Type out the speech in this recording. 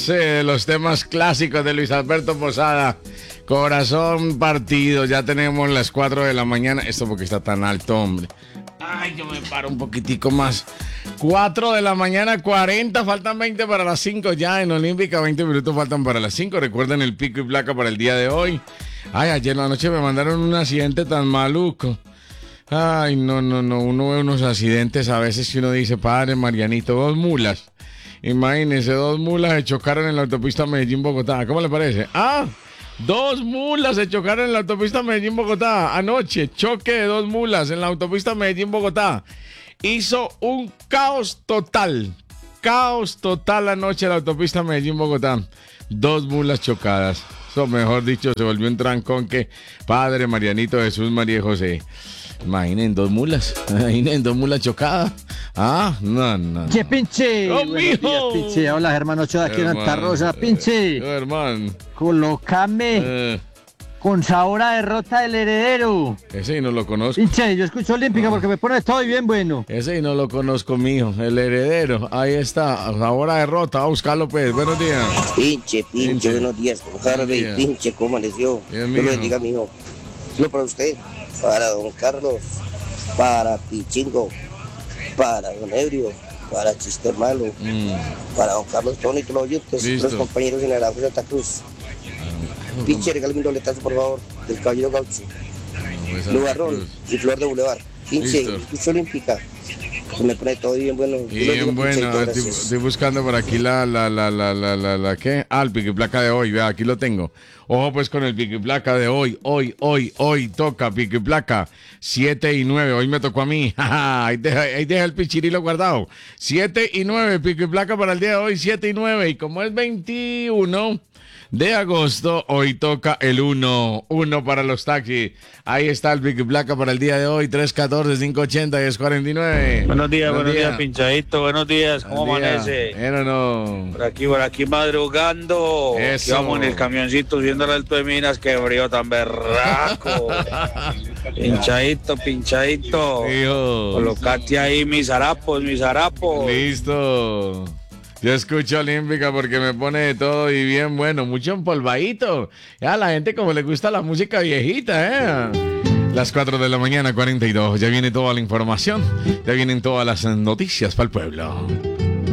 de los temas clásicos de Luis Alberto Posada. Corazón partido, ya tenemos las 4 de la mañana. Esto porque está tan alto, hombre. Ay, yo me paro un poquitico más. 4 de la mañana, 40, faltan 20 para las 5 ya en Olímpica, 20 minutos faltan para las 5. Recuerden el pico y placa para el día de hoy. Ay, ayer en la noche me mandaron un accidente tan maluco. Ay, no, uno ve unos accidentes a veces que uno dice, padre Marianito, 2 mulas. Imagínense, 2 mulas se chocaron en la autopista Medellín-Bogotá. ¿Cómo le parece? 2 mulas se chocaron en la autopista Medellín-Bogotá. Anoche, choque de 2 mulas en la autopista Medellín-Bogotá. Hizo un caos total anoche en la autopista Medellín-Bogotá. 2 mulas chocadas. Eso, mejor dicho, se volvió un trancón que Padre Marianito, Jesús, María y José. Imaginen 2 mulas. Imaginen 2 mulas chocadas. No. ¡Qué pinche! ¡Oh, Buenos días, mijo! pinche. Hola, hermano Ochoa, aquí en Santa Rosa. Pinche, Hermano. colócame con sabor a derrota del heredero. Ese no lo conozco. Pinche, yo escucho Olímpica porque me pone todo y bien bueno. Ese no lo conozco, mijo. El heredero. Ahí está. Ahora derrota. A buscarlo, pues. Buenos días. Pinche, buenos días, Harvey, pinche, ¿cómo amaneció? Bien, Dios lo mijo. bendiga, mijo. Solo para usted, para don Carlos, para Pichingo, para don Ebrio, para Chister Malo, para don Carlos Tony y todos los oyentes, Listo. los compañeros en Araujo Santa Cruz. Pinche, regálame un doletazo, por favor, del Caballero Gaucho, Nubarrón y Flor de Boulevard. Pinche, Listo. escucho Olímpica. Se me pone todo bien bueno. Dios lo bendiga, Bien bueno, Pincheito, estoy, gracias. estoy buscando por aquí la ¿qué? El pico y placa de hoy, vea, aquí lo tengo. Ojo pues con el pico y placa de hoy, hoy toca pico y placa 7 y 9, hoy me tocó a mí, ahí deja el pichirilo guardado, 7 y 9, pico y placa para el día de hoy, 7 y 9, y como es 21 de agosto, hoy toca el 1 para los taxis. Ahí está el pico y placa para el día de hoy, 314-580-1049. Buenos días, pinchadito, buenos días, ¿cómo Buen día. amanece? No. Por aquí madrugando. Eso. Aquí vamos en el camioncito subiendo el Alto de Minas, que frío tan berraco. pinchadito. Hijo. Colocate ahí mis harapos. Listo. Yo escucho Olímpica porque me pone de todo y bien bueno, mucho empolvadito. Ya a la gente como le gusta la música viejita, Las 4 de la mañana, 42. Ya viene toda la información. Ya vienen todas las noticias para el pueblo.